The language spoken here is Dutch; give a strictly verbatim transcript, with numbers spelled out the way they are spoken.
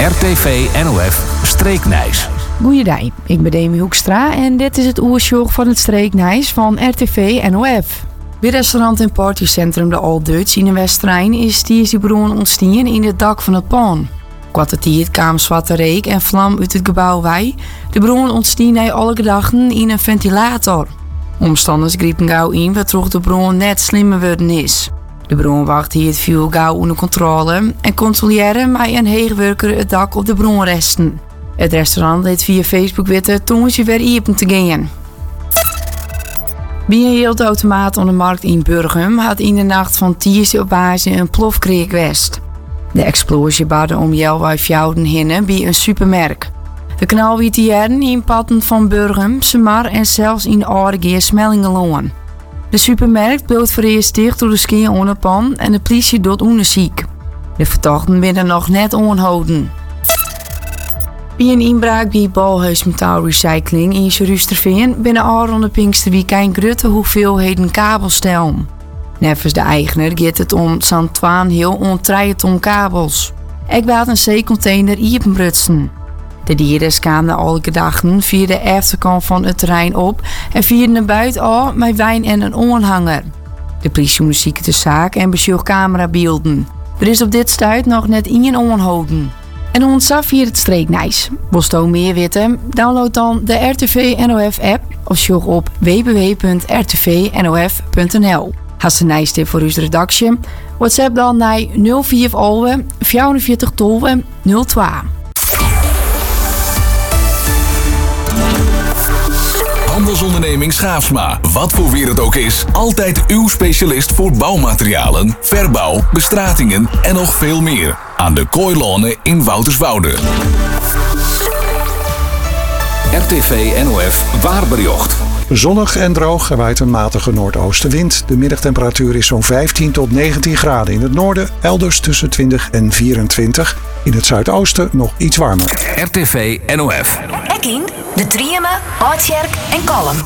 R T V N O F Streeknijs. Goeiedag, ik ben Demi Hoekstra en dit is het oersjog van het Streeknijs van R T V N O F. Bij restaurant en partycentrum De Old Dutch in de Westerijn is die bron ontstaan in het dak van het pand. Kwartier kwam zwarte reek en vlam uit het gebouw bij. De bron ontstaan hij alle gedachten in een ventilator. Omstanders griepen gauw in waardoor de bron net slimmer worden is. De bron wacht hier het vuur gauw onder controle en controleren met een heegwerker het dak op de bronresten. Het restaurant liet via Facebook weten toen ze weer open te gaan. Bij een heelautomaat op de markt in Burgum had in de nacht van Tiersdag op Wazen een plofkreek west. De explosie baarde om Jelwij Fjouden hinnen bij een supermerk. De knal wiet die jaren in patten van Burgum, Semar en zelfs in Oudegeer Smellingeloon. De supermarkt bleef voor eerst dicht door de skeer onder pan en de politie doet onderzoek. De verdachten werden nog net onhouden. Bij een inbraak bij Balhuis Metaalrecycling in Rusterveen binnen al rond de Pinksterweek geen grote hoeveelheden kabelstellen. Nevens de eigenaar gaat het om zo'n twaalf heel ontraaien ton kabels. Ik laat een zeecontainer iepenbrutsen. De dieren kwamen alle gedachten via de achterkant van het terrein op en vierden naar buiten al met wijn en een aanhanger. De politie onderzoekt de zaak en bezocht camerabeelden. Er is op dit stuit nog net in onhouden. En ons af hier het Streeknijs. Wil je meer weten? Download dan de R T V N O F app of zoek op w w w punt r t v n o f punt n l. Als een nijstip voor uw redactie, WhatsApp dan naar nul vier vierenveertig twaalf nul twee. Handelsonderneming Schaafsma. Wat voor weer het ook is, altijd uw specialist voor bouwmaterialen, verbouw, bestratingen en nog veel meer. Aan de Kooilonen in Wouterswoude. R T V N O F Waarbericht. Zonnig en droog en waait een matige noordoostenwind. De middagtemperatuur is zo'n vijftien tot negentien graden in het noorden, elders tussen twintig en vierentwintig. In het zuidoosten nog iets warmer. R T V N O F. Ekking, De Trieme, Oudkerk en Kalm.